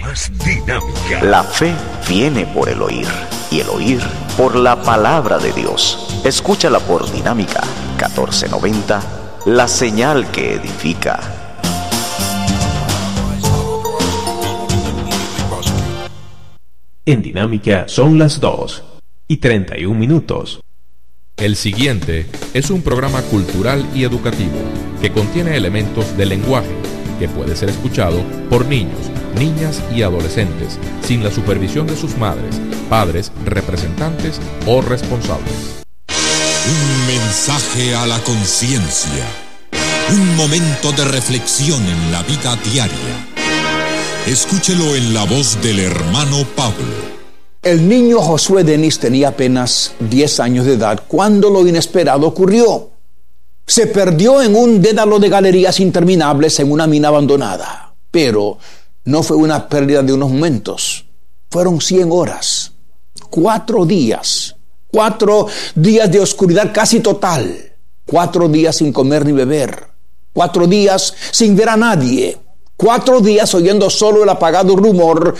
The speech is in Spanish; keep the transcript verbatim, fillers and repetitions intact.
más dinámica. La fe viene por el oír, y el oír por la palabra de Dios. Escúchala por Dinámica catorce noventa, la señal que edifica. En Dinámica son las dos y treinta y un minutos. El siguiente es un programa cultural y educativo que contiene elementos del lenguaje que puede ser escuchado por niños, niñas y adolescentes sin la supervisión de sus madres, padres, representantes o responsables. Un mensaje a la conciencia. Un momento de reflexión en la vida diaria. Escúchelo en la voz del hermano Pablo. El niño Josué Denis tenía apenas diez años de edad cuando lo inesperado ocurrió. Se perdió en un dédalo de galerías interminables en una mina abandonada. Pero no fue una pérdida de unos momentos. Fueron cien horas, cuatro días, cuatro días de oscuridad casi total, cuatro días sin comer ni beber, cuatro días sin ver a nadie, cuatro días oyendo solo el apagado rumor